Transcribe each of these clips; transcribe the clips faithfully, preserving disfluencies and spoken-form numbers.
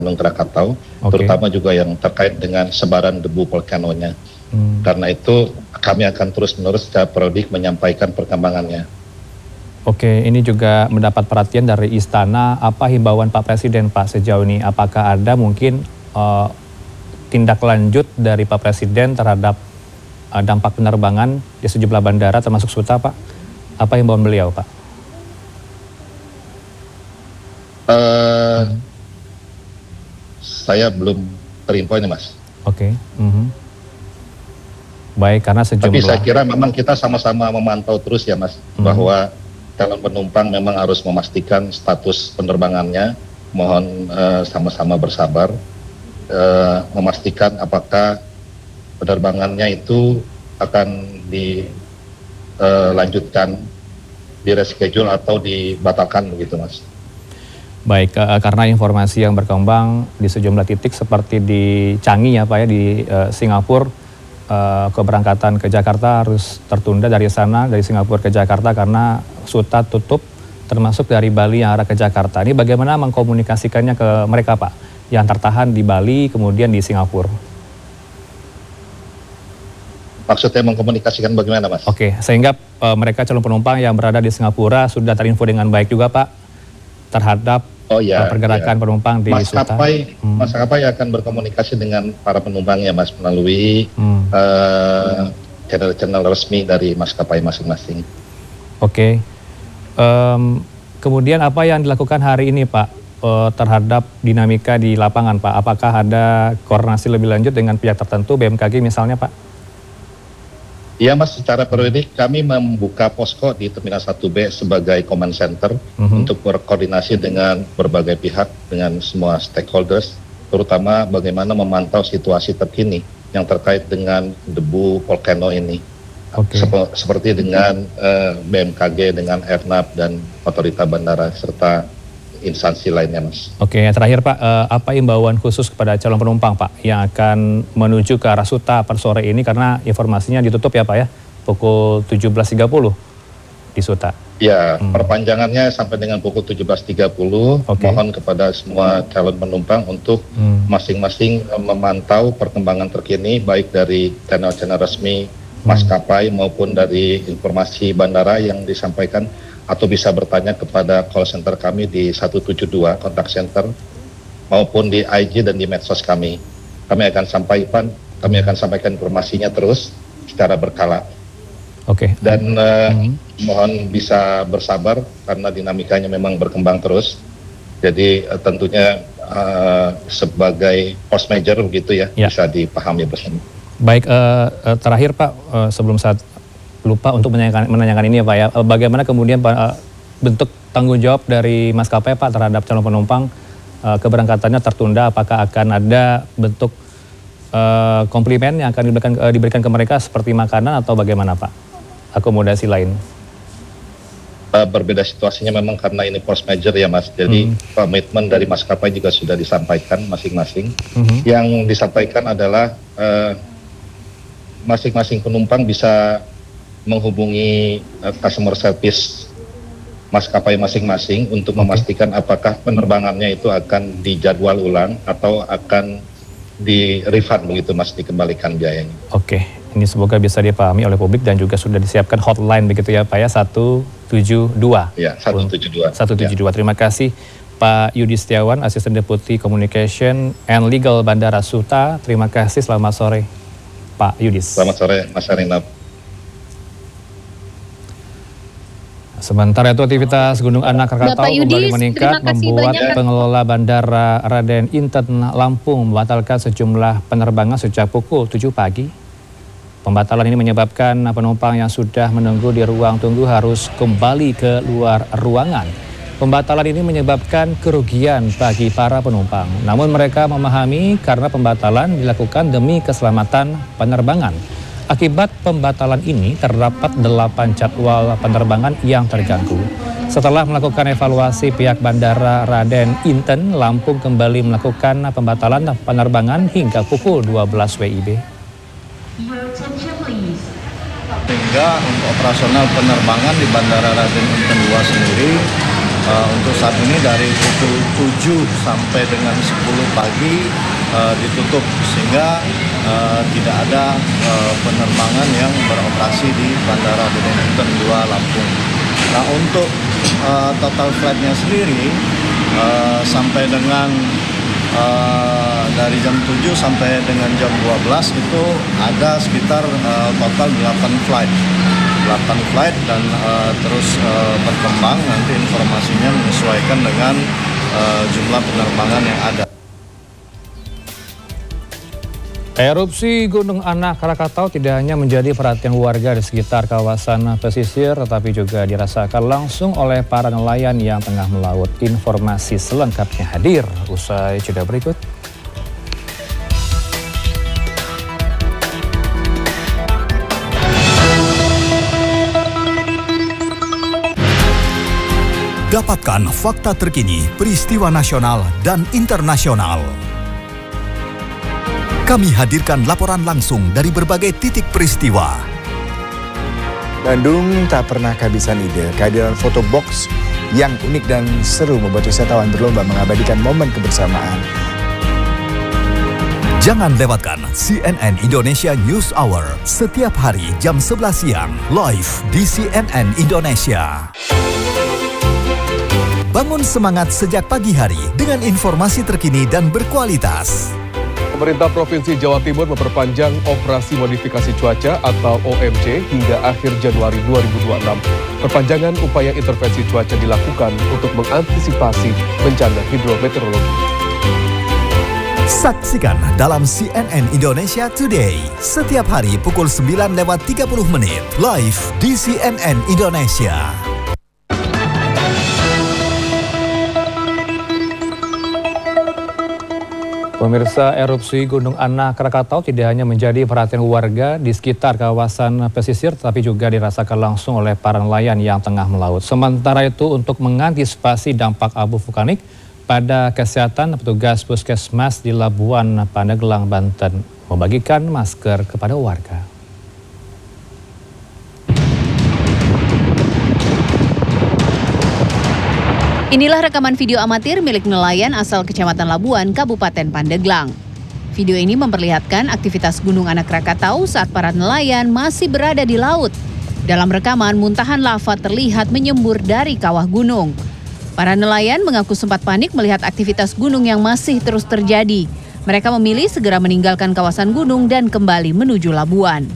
Gunung Krakatau, okay. terutama juga yang terkait dengan sebaran debu volcanonya. Hmm. Karena itu kami akan terus-menerus secara periodik menyampaikan perkembangannya. Oke, ini juga mendapat perhatian dari Istana. Apa himbauan Pak Presiden, Pak, sejauh ini? Apakah ada mungkin uh, tindak lanjut dari Pak Presiden terhadap uh, dampak penerbangan di sejumlah bandara termasuk Suta, Pak? Apa himbauan beliau, Pak? Uh, hmm. Saya belum terinfo ini, Mas. Oke. Okay. Mm-hmm. Baik, karena sejumlah... Tapi saya kira memang kita sama-sama memantau terus ya, Mas, mm-hmm. bahwa calon penumpang memang harus memastikan status penerbangannya. Mohon uh, sama-sama bersabar, uh, memastikan apakah penerbangannya itu akan dilanjutkan, uh, di reschedule atau dibatalkan begitu, Mas. Baik, uh, karena informasi yang berkembang di sejumlah titik seperti di Changi ya Pak ya, di uh, Singapura, uh, keberangkatan ke Jakarta harus tertunda dari sana, dari Singapura ke Jakarta karena Suta tutup, termasuk dari Bali yang arah ke Jakarta. Ini bagaimana mengkomunikasikannya ke mereka Pak, yang tertahan di Bali kemudian di Singapura? Maksudnya mengkomunikasikan bagaimana Mas? Oke, sehingga uh, mereka calon penumpang yang berada di Singapura sudah terinfo dengan baik juga Pak terhadap oh, ya, pergerakan ya. penumpang di maskapai, Suta. Hmm. Maskapai akan berkomunikasi dengan para penumpangnya Mas melalui hmm. uh, channel-channel resmi dari maskapai masing-masing. Oke, um, kemudian apa yang dilakukan hari ini Pak uh, terhadap dinamika di lapangan Pak? Apakah ada koordinasi lebih lanjut dengan pihak tertentu, B M K G misalnya Pak? Iya Mas, secara periodik kami membuka posko di Terminal satu B sebagai command center uh-huh. untuk berkoordinasi dengan berbagai pihak, dengan semua stakeholders, terutama bagaimana memantau situasi terkini yang terkait dengan debu volcano ini. Okay. Sep- seperti dengan uh, B M K G, dengan Airnav dan otorita bandara, serta instansi lainnya Mas. Oke, terakhir Pak, uh, apa imbauan khusus kepada calon penumpang Pak yang akan menuju ke arah Suta per sore ini karena informasinya ditutup ya Pak ya, pukul tujuh belas tiga puluh di Suta? Ya, hmm. perpanjangannya sampai dengan pukul tujuh belas tiga puluh. Okay. Mohon kepada semua calon penumpang untuk hmm. masing-masing uh, memantau perkembangan terkini baik dari channel-channel resmi hmm. maskapai maupun dari informasi bandara yang disampaikan, atau bisa bertanya kepada call center kami di satu tujuh dua kontak center maupun di I G dan di medsos kami. Kami akan sampaikan, kami akan sampaikan informasinya terus secara berkala. Oke. Okay. Dan uh, mm-hmm. mohon bisa bersabar karena dinamikanya memang berkembang terus. Jadi uh, tentunya uh, sebagai force major begitu ya, ya. bisa dipahami bersama. Baik, uh, uh, terakhir Pak, uh, sebelum saat lupa untuk menanyakan, menanyakan ini ya Pak ya, bagaimana kemudian uh, bentuk tanggung jawab dari maskapai Pak terhadap calon penumpang uh, keberangkatannya tertunda, apakah akan ada bentuk uh, komplimen yang akan diberikan, uh, diberikan ke mereka seperti makanan atau bagaimana Pak, akomodasi lain? Uh, berbeda situasinya memang karena ini force major ya Mas, jadi hmm. komitmen dari maskapai juga sudah disampaikan masing-masing. Hmm. Yang disampaikan adalah uh, masing-masing penumpang bisa menghubungi uh, customer service maskapai masing-masing untuk okay. memastikan apakah penerbangannya itu akan dijadwal ulang atau akan di refund begitu Mas, dikembalikan biayanya. Oke, ini semoga bisa dipahami oleh publik dan juga sudah disiapkan hotline begitu ya Pak ya, satu tujuh dua. Ya, satu tujuh dua. satu tujuh dua. Ya. Terima kasih Pak Yudi Setiawan, Asisten Deputi Communication and Legal Bandara Suta. Terima kasih, selamat sore Pak Yudis. Selamat sore Mas Arinab. Sementara itu aktivitas Gunung Anak Krakatau kembali meningkat membuat banyak. Pengelola Bandara Raden Inten Lampung membatalkan sejumlah penerbangan sejak pukul tujuh pagi. Pembatalan ini menyebabkan penumpang yang sudah menunggu di ruang tunggu harus kembali ke luar ruangan. Pembatalan ini menyebabkan kerugian bagi para penumpang. Namun mereka memahami karena pembatalan dilakukan demi keselamatan penerbangan. Akibat pembatalan ini terdapat delapan jadwal penerbangan yang terganggu. Setelah melakukan evaluasi, pihak Bandara Raden Inten Lampung kembali melakukan pembatalan penerbangan hingga pukul dua belas W I B. Sehingga untuk operasional penerbangan di Bandara Raden Inten dua sendiri uh, untuk saat ini dari pukul tujuh sampai dengan sepuluh pagi uh, ditutup sehingga uh, tidak ada uh, penerbangan yang beroperasi di Bandara Raden Inten dua Lampung. Nah, untuk uh, total flightnya sendiri uh, sampai dengan uh, dari jam tujuh sampai dengan jam dua belas itu ada sekitar uh, total delapan flight. delapan flight dan uh, terus uh, berkembang, nanti informasinya menyesuaikan dengan uh, jumlah penerbangan yang ada. Erupsi Gunung Anak Krakatau tidak hanya menjadi perhatian warga di sekitar kawasan pesisir, tetapi juga dirasakan langsung oleh para nelayan yang tengah melaut. Informasi selengkapnya hadir usai jeda berikut. Dapatkan fakta terkini, peristiwa nasional dan internasional. Kami hadirkan laporan langsung dari berbagai titik peristiwa. Bandung tak pernah kehabisan ide. Kehadiran foto box yang unik dan seru membuat wisatawan berlomba mengabadikan momen kebersamaan. Jangan lewatkan C N N Indonesia News Hour setiap hari jam sebelas siang live di C N N Indonesia. Bangun semangat sejak pagi hari dengan informasi terkini dan berkualitas. Pemerintah Provinsi Jawa Timur memperpanjang operasi modifikasi cuaca atau O M C hingga akhir Januari dua ribu dua puluh enam. Perpanjangan upaya intervensi cuaca dilakukan untuk mengantisipasi bencana hidrometeorologi. Saksikan dalam C N N Indonesia Today setiap hari pukul sembilan lewat tiga puluh menit live di C N N Indonesia. Pemirsa, erupsi Gunung Anak Krakatau tidak hanya menjadi perhatian warga di sekitar kawasan pesisir, tetapi juga dirasakan langsung oleh para nelayan yang tengah melaut. Sementara itu, untuk mengantisipasi dampak abu vulkanik pada kesehatan, petugas puskesmas di Labuan Pandeglang, Banten membagikan masker kepada warga. Inilah rekaman video amatir milik nelayan asal Kecamatan Labuan, Kabupaten Pandeglang. Video ini memperlihatkan aktivitas Gunung Anak Krakatau saat para nelayan masih berada di laut. Dalam rekaman, muntahan lava terlihat menyembur dari kawah gunung. Para nelayan mengaku sempat panik melihat aktivitas gunung yang masih terus terjadi. Mereka memilih segera meninggalkan kawasan gunung dan kembali menuju Labuan.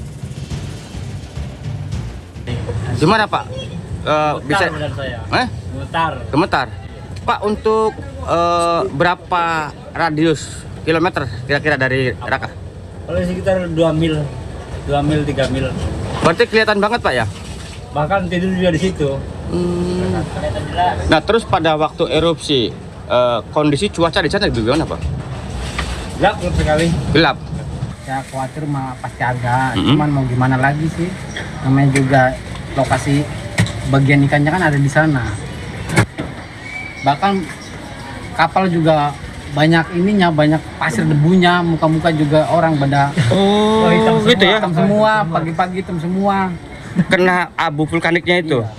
Gimana Pak? Uh, bisa? Saya. Eh? Gemetar. Gemetar. Pak, untuk uh, berapa radius kilometer kira-kira dari Raka? Kalau sekitar dua mil, dua mil, tiga mil. Berarti kelihatan banget Pak ya? Bahkan tidur juga di situ. Hmm. Nah, terus pada waktu erupsi, uh, kondisi cuaca di sana gimana Pak? Gelap sekali. Gelap. Ya khawatir mah pasti ada, mm-hmm. cuman mau gimana lagi sih? Namanya juga lokasi bagian ikannya kan ada di sana. Bahkan kapal juga banyak ininya, banyak pasir debunya, muka-muka juga orang pada oh, hitam gitu semua, ya? hitam semua, pagi-pagi hitam semua. Kena abu vulkaniknya itu. Iya.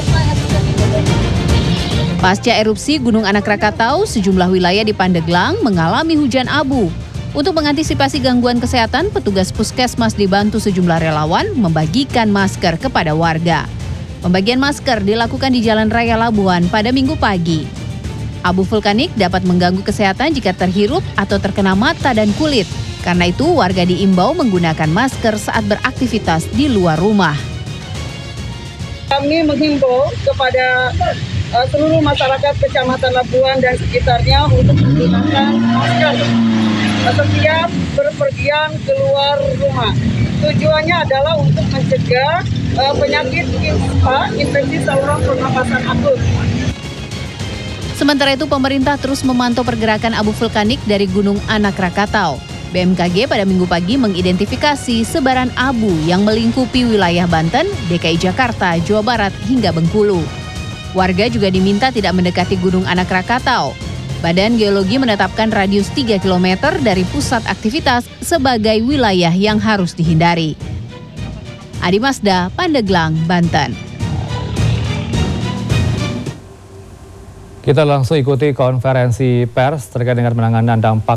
Pasca erupsi Gunung Anak Krakatau, sejumlah wilayah di Pandeglang mengalami hujan abu. Untuk mengantisipasi gangguan kesehatan, petugas puskesmas dibantu sejumlah relawan membagikan masker kepada warga. Pembagian masker dilakukan di Jalan Raya Labuan pada Minggu pagi. Abu vulkanik dapat mengganggu kesehatan jika terhirup atau terkena mata dan kulit. Karena itu, warga diimbau menggunakan masker saat beraktivitas di luar rumah. Kami menghimbau kepada uh, seluruh masyarakat Kecamatan Labuan dan sekitarnya untuk menggunakan masker setiap berpergian keluar rumah. Tujuannya adalah untuk mencegah uh, penyakit ispa, infeksi saluran pernapasan akut. Sementara itu, pemerintah terus memantau pergerakan abu vulkanik dari Gunung Anak Krakatau. B M K G pada Minggu pagi mengidentifikasi sebaran abu yang melingkupi wilayah Banten, D K I Jakarta, Jawa Barat, hingga Bengkulu. Warga juga diminta tidak mendekati Gunung Anak Krakatau. Badan Geologi menetapkan radius tiga kilometer dari pusat aktivitas sebagai wilayah yang harus dihindari. Adi Masda, Pandeglang, Banten. Kita langsung ikuti konferensi pers terkait dengan penanganan dampak